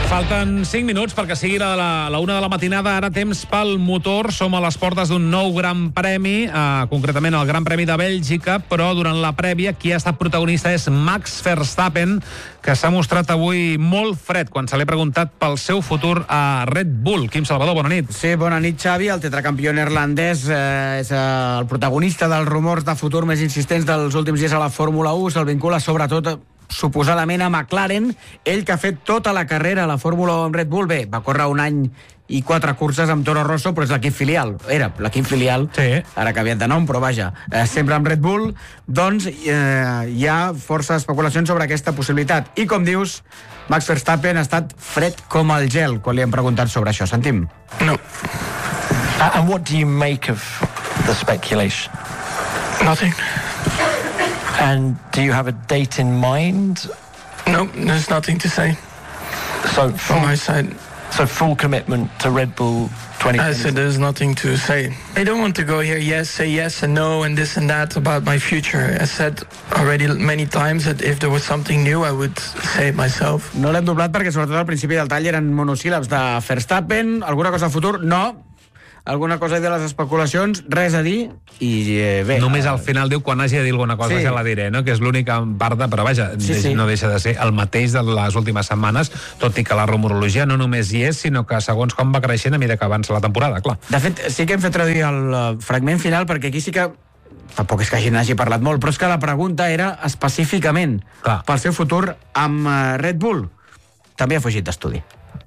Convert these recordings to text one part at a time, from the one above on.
Falten 5 minuts perquè sigui la 1 de la matinada. Ara temps pel motor. Som a les portes d'un nou Gran Premi, concretament el Gran Premi de Bèlgica, però durant la prèvia qui ha estat protagonista és Max Verstappen, que s'ha mostrat avui molt fred quan se li ha preguntat pel seu futur a Red Bull. Quim Salvador, bona nit. Sí, bona nit, Xavi. El tetracampió neerlandès és el protagonista dels rumors de futur més insistents dels últims dies a la Fórmula 1. Se'l vincula sobretot suposadament a McLaren, ell que ha fet tota la carrera a la Fórmula 1 amb Red Bull. Bé, va córrer 1 any i 4 curses amb Toro Rosso, però és l'equip filial. Era l'equip filial, sí. Ara ha canviat de nom, però vaja, sempre amb Red Bull. Doncs hi ha força especulacions sobre aquesta possibilitat. I com dius, Max Verstappen ha estat fred com el gel quan li han preguntat sobre això. Sentim. No. And what do you make of the speculation? Nothing. And do you have a date in mind? No, there's nothing to say So from my side. So full commitment to Red Bull 2020? I said there's nothing to say. I don't want to go here, say yes and no and this and that about my future. I said already many times that if there was something new, I would say it myself. No l'hem doblat perquè sobretot al principi del tall eren monosíl·labs de Verstappen. Alguna cosa al futur? No. Alguna cosa de les especulacions? Res a dir. I bé... Només al final diu quan hagi de dir alguna cosa, sí, ja la diré, no? Que és l'única part de... Però vaja, sí. No deixa de ser el mateix de les últimes setmanes, tot i que la rumorologia no només hi és, sinó que segons com va creixent a mesura que avança la temporada, clar. De fet, sí que hem fet traduir el fragment final, perquè aquí sí que... Tampoc és que n'hagi parlat molt, però és que la pregunta era específicament pel seu futur amb Red Bull. També ha fugit d'estudi.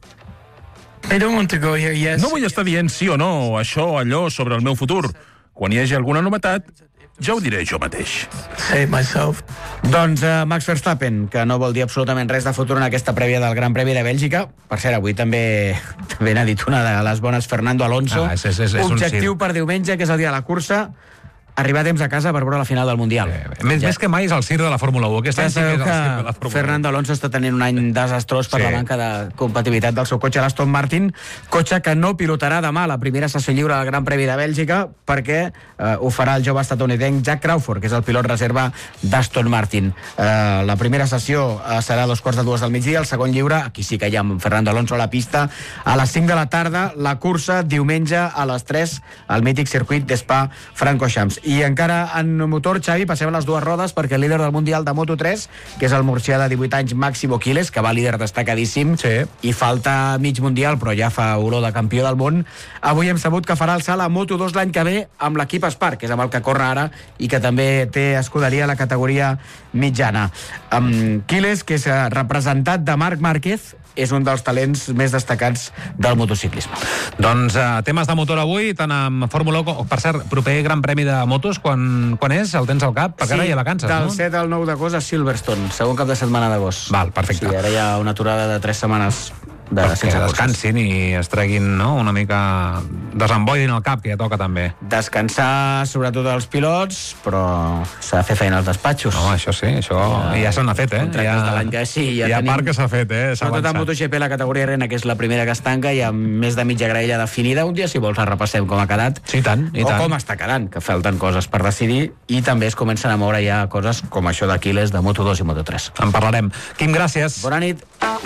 I don't want to go here, yes. No vull estar dient sí o no, això, allò, sobre el meu futur. Quan hi hagi alguna novetat, ja ho diré jo mateix. Say it myself. Doncs Max Verstappen, que no vol dir absolutament res de futur en aquesta prèvia del Gran Premi de Bèlgica. Per cert, avui també n'ha dit una de les bones Fernando Alonso. És objectiu per diumenge, que és el dia de la cursa, arribar a temps a casa per veure la final del Mundial. Més que mai és el circ de la Fórmula 1. Aquest any sí que és el circ de la Fórmula 1. Fernando Alonso està tenint un any desastrós per la manca de compatibilitat del seu cotxe, l'Aston Martin, cotxe que no pilotarà demà la primera sessió lliure del Gran Premi de Bèlgica, perquè ho farà el jove estatunidenc Jack Crawford, que és el pilot reserva d'Aston Martin. La primera sessió serà a 2:45 del migdia, el segon lliure, aquí sí que hi ha Fernando Alonso a la pista, a les 5 de la tarda, la cursa diumenge a les 3 al mític circuit d'Spa-Francorchamps. I encara en motor, Xavi, passem a les dues rodes, perquè el líder del Mundial de Moto3, que és el murcià de 18 anys Máximo Quiles, que va líder destacadíssim, i falta mig Mundial, però ja fa olor de campió del món, avui hem sabut que farà el salt a Moto2 l'any que ve amb l'equip Spark, que és amb el que corre ara i que també té escuderia a la categoria mitjana. Quiles, que és representat de Marc Márquez, és un dels talents més destacats del motociclisme. Doncs temes de motor avui, tant amb Fórmula 1, per cert, proper Gran Premi de motos, quan és? El tens al cap? Perquè ara ja vacances, no? Del 7 al 9 d'agost a Silverstone, segon cap de setmana d'agost. Val, perfecte. Sí, ara hi ha una aturada de 3 setmanes que descansin i es treguin, no?, una mica... desemboidin el cap, que ja toca també. Descansar, sobretot els pilots, però s'ha de fer feina als despatxos. No, això sí, això ja se n'ha fet, Contractes de l'any que sí. Hi ha part que s'ha fet, Sobretot en MotoGP, la categoria arena, que és la primera que es tanca, hi ha més de mitja graella definida. Un dia, si vols, la repassem com ha quedat. Sí, tant, i tant. O com està quedant, que falten coses per decidir, i també es comencen a moure ja coses com això d'Aquiles, de Moto2 i Moto3. En parlarem. Quim, gràcies. Bona nit.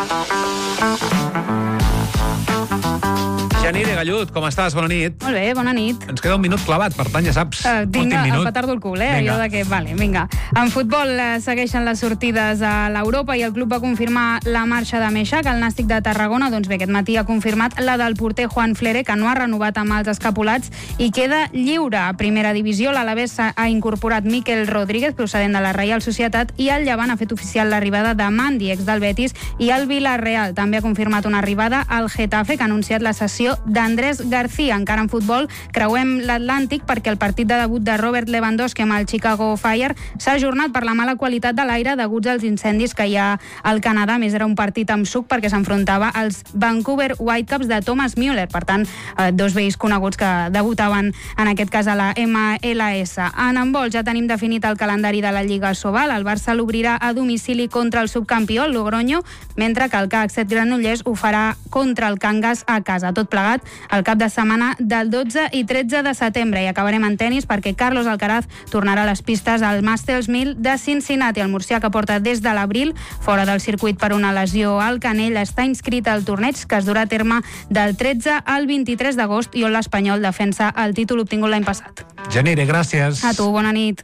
Janire Gallut, com estàs? Bona nit. Molt bé, bona nit. Ens queda un minut clavat, per tant, ja saps. Tinc el petardo al cul, allò de que... Vale, vinga. En futbol segueixen les sortides a l'Europa i el club va confirmar la marxa de Meixac, el Nàstic de Tarragona. Doncs bé, aquest matí ha confirmat la del porter Juan Flere, que no ha renovat amb els escapulats i queda lliure. A primera divisió, l'Alavés ha incorporat Miquel Rodríguez, procedent de la Reial Societat, i el Llevant ha fet oficial l'arribada de Mandi, ex del Betis, i el Villarreal també ha confirmat una arribada al Getafe, que ha anunciat la cessió d'Andrés García. Encara en futbol, creuem l'Atlàntic perquè el partit de debut de Robert Lewandowski amb el Chicago Fire s'ha ajornat per la mala qualitat de l'aire deguts als incendis que hi ha al Canadà. A més, era un partit amb suc perquè s'enfrontava als Vancouver Whitecaps de Thomas Müller. Per tant, dos vells coneguts que debutaven en aquest cas a la MLS. En handbol ja tenim definit el calendari de la Lliga Sobal. El Barça l'obrirà a domicili contra el subcampió, el Logroño, mentre que el CAC 7 Granollers ho farà contra el Cangas a casa. Tot plegat plegat el cap de setmana del 12 i 13 de setembre. I acabarem en tennis perquè Carlos Alcaraz tornarà a les pistes al Masters 1000 de Cincinnati. El murcià, que porta des de l'abril fora del circuit per una lesió al canell, està inscrit al torneig que es durà a terme del 13 al 23 d'agost i on l'Espanyol defensa el títol obtingut l'any passat. Genire, gràcies. A tu, bona nit.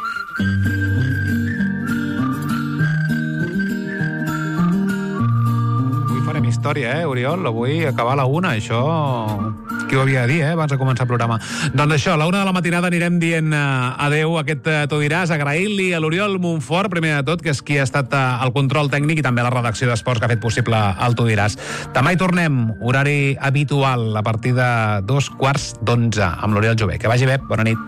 Avui farem història, Oriol? Avui acabar a la 1, això... Qui ho havia de dir, abans de començar el programa. Doncs això, a la 1 de la matinada anirem dient adeu a aquest T'ho diràs, agraint-li a l'Oriol Montfort, primer de tot, que és qui ha estat al control tècnic i també a la redacció d'Esports que ha fet possible el T'ho diràs. Demà hi tornem, horari habitual, a partir de 2:15 amb l'Oriol Jové. Que vagi bé, bona nit.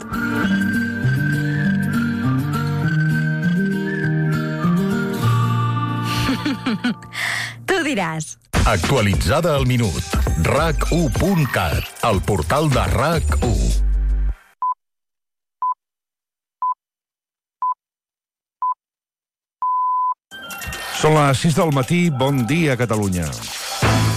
T'ho diràs. Actualitzada al minut. RAC1.cat, el portal de RAC1. Són les 6 del matí, bon dia, Catalunya.